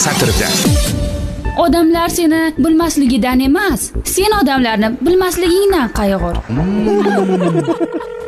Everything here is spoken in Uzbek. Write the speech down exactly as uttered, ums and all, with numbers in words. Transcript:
satrida. Odamlar seni bilmasligidan emas, sen odamlarni bilmasligingdan qayg'ur.